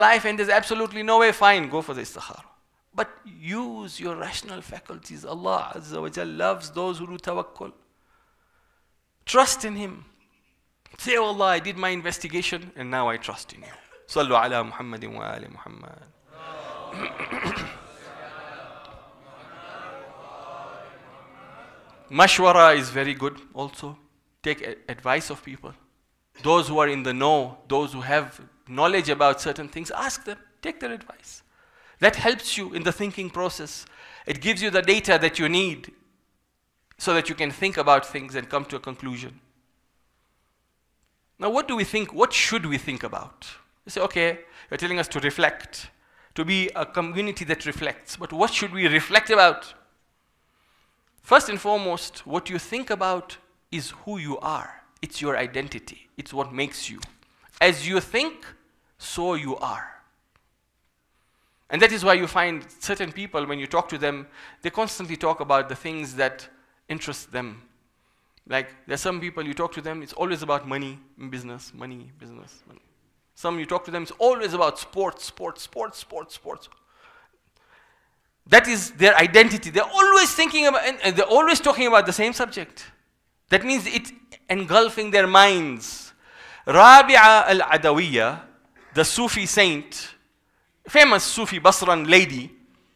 life and there's absolutely no way, fine, go for the istikhara. But use your rational faculties. Allah Azza wa Jal loves those who do tawakkul. Trust in Him. Say, oh Allah, I did my investigation and now I trust in you. Sallu ala Muhammadin wa ali Muhammad. Mashwara is very good also. Take advice of people. Those who are in the know, those who have knowledge about certain things, ask them, take their advice. That helps you in the thinking process. It gives you the data that you need so that you can think about things and come to a conclusion. Now, what do we think? What should we think about? You say, okay, you're telling us to reflect, to be a community that reflects. But what should we reflect about? First and foremost, what you think about is who you are. It's your identity. It's what makes you. As you think, so you are. And that is why you find certain people, when you talk to them, they constantly talk about the things that interest them. Like, there's some people, you talk to them, it's always about money, business, money, business, money. Some you talk to them, it's always about sports, sports, sports, sports, sports. That is their identity. They're always thinking about, and they're always talking about the same subject. That means it's engulfing their minds. Rabi'a al-Adawiyya, the Sufi saint, famous Sufi Basran lady,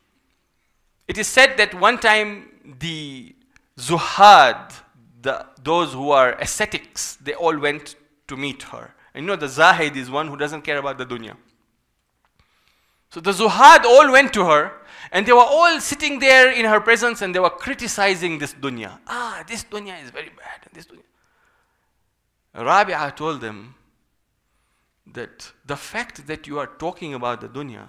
it is said that one time the Zuhad, those who are ascetics, they all went to meet her. And you know, the Zahid is one who doesn't care about the dunya. So the Zuhad all went to her, and they were all sitting there in her presence, and they were criticizing this dunya. This dunya is very bad. And this dunya. Rabi'ah told them that the fact that you are talking about the dunya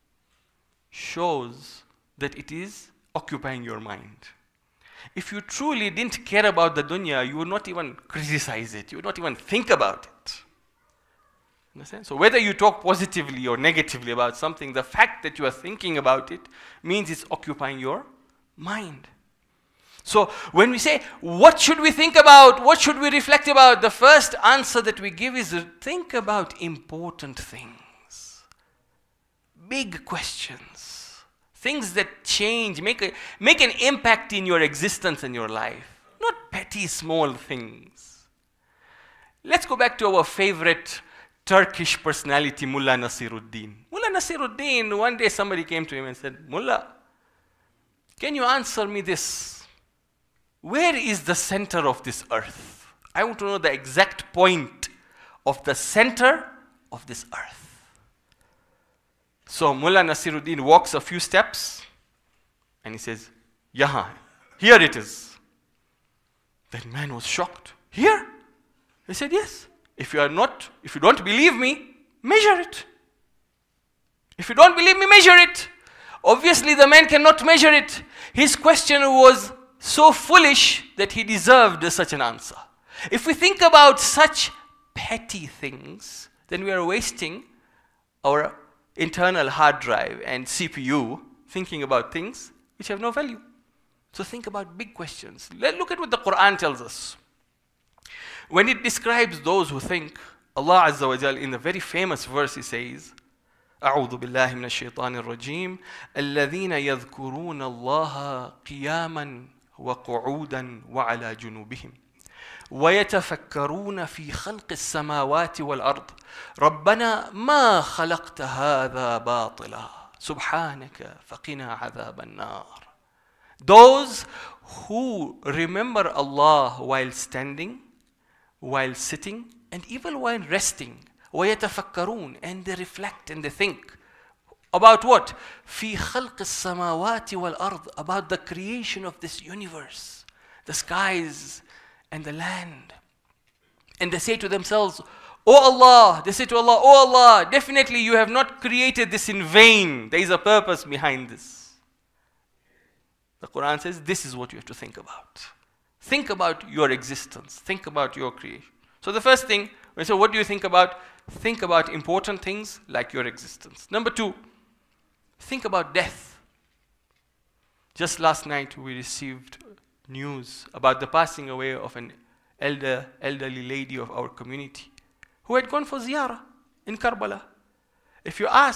shows that it is occupying your mind. If you truly didn't care about the dunya, you would not even criticize it. You would not even think about it. Understand? So whether you talk positively or negatively about something, the fact that you are thinking about it means it's occupying your mind. So when we say, what should we think about? What should we reflect about? The first answer that we give is think about important things. Big questions. Things that change, make an impact in your existence and your life. Not petty, small things. Let's go back to our favorite Turkish personality, Mullah Nasiruddin. Mullah Nasiruddin, one day somebody came to him and said, Mullah, can you answer me this? Where is the center of this earth? I want to know the exact point of the center of this earth. So Mullah Nasiruddin walks a few steps and he says, Yahan, here it is. That man was shocked. Here? He said, yes. If you don't believe me, measure it. If you don't believe me, measure it. Obviously, the man cannot measure it. His question was so foolish that he deserved such an answer. If we think about such petty things, then we are wasting our internal hard drive and CPU thinking about things which have no value. So think about big questions. Let's look at what the Quran tells us. When it describes those who think, Allah Azza wa Jal in the very famous verse he says, أعوذ بالله من الشيطان الرجيم الذين يذكرون الله قياما وقعودا وعلى جنوبهم ويتفكرون في خلق السماوات والأرض ربنا ما خلقت هذا باطلا سبحانك فقنا عذاب النار. Those who remember Allah while standing, while sitting, and even while resting, وَيَتَفَكَّرُونَ, and they reflect and they think. About what? فِي خَلْقِ السَّمَاوَاتِ وَالْأَرْضِ, about the creation of this universe, the skies and the land. And they say to themselves, Oh Allah, they say to Allah, Oh Allah, definitely you have not created this in vain. There is a purpose behind this. The Quran says this is what you have to think about. Think about your existence. Think about your creation. So the first thing, when I say what do you think about? Think about important things like your existence. Number two, think about death. Just last night we received news about the passing away of an elderly lady of our community who had gone for ziyarah in Karbala. If you ask